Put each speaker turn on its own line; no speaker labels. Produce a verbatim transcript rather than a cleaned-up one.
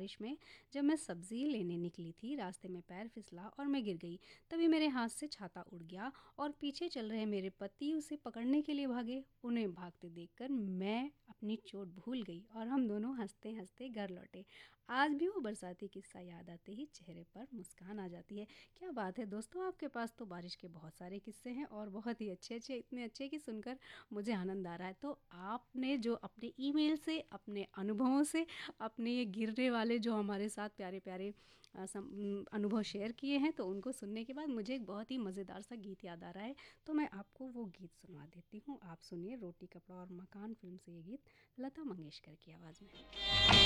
बारिश में जब मैं सब्ज़ी लेने निकली थी, रास्ते में पैर फिसला और मैं गिर गई। तभी मेरे हाथ से छाता उड़ गया और पीछे चल रहे मेरे पति उसे पकड़ने के लिए भागे। उन्हें भागते देखकर मैं अपनी चोट भूल गई और हम दोनों हँसते-हँसते घर लौटे। आज भी वो बरसाती किस्सा याद आते ही चेहरे पर मुस्कान आ जाती है। क्या बात है दोस्तों, आपके पास तो बारिश के बहुत सारे किस्से हैं और बहुत ही अच्छे-अच्छे, इतने अच्छे कि सुनकर मुझे आनंद आ रहा है। तो आपने जो अपने ईमेल से, अपने अनुभवों से, अपने ये गिरने वाले जो हमारे साथ प्यारे-प्यारे अ, सम उम, अनुभव शेयर किए हैं, तो उनको सुनने के बाद मुझे एक बहुत ही मज़ेदार सा गीत याद आ रहा है। तो मैं आपको वो गीत सुनवा देती हूँ। आप सुनिए रोटी कपड़ा और मकान फ़िल्म से ये गीत लता मंगेशकर की आवाज़ में।